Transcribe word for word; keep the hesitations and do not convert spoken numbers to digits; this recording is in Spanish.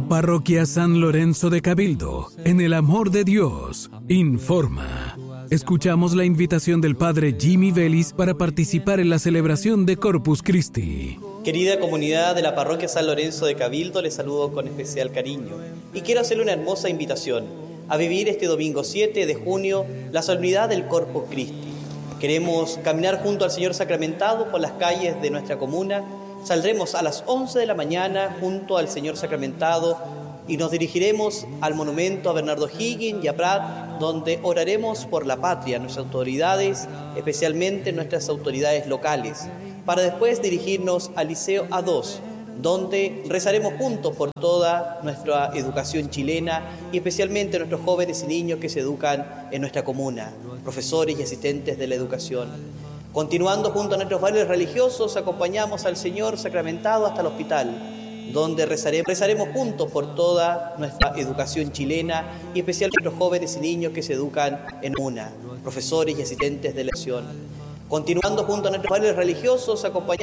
Parroquia San Lorenzo de Cabildo, en el amor de Dios, informa. Escuchamos la invitación del Padre Jimmy Vélez para participar en la celebración de Corpus Christi. Querida comunidad de la Parroquia San Lorenzo de Cabildo, les saludo con especial cariño y quiero hacerle una hermosa invitación a vivir este domingo siete de junio la solemnidad del Corpus Christi. Queremos caminar junto al Señor sacramentado por las calles de nuestra comuna. Saldremos a las once de la mañana junto al Señor sacramentado y nos dirigiremos al monumento a Bernardo Higgins y a Prat, donde oraremos por la patria, nuestras autoridades, especialmente nuestras autoridades locales, para después dirigirnos al Liceo A dos, donde rezaremos juntos por toda nuestra educación chilena y especialmente nuestros jóvenes y niños que se educan en nuestra comuna, profesores y asistentes de la educación. Continuando junto a nuestros valores religiosos, acompañamos al Señor sacramentado hasta el hospital, donde rezaremos, rezaremos juntos por toda nuestra educación chilena y especialmente nuestros jóvenes y niños que se educan en una, profesores y asistentes de la educación. Continuando junto a nuestros valores religiosos, acompañamos